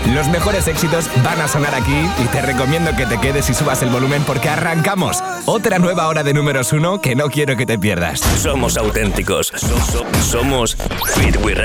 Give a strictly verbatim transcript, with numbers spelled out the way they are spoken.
Los mejores éxitos van a sonar aquí y te recomiendo que te quedes y subas el volumen porque arrancamos otra nueva hora de números uno que no quiero que te pierdas. Somos auténticos. So- so- somos Beat with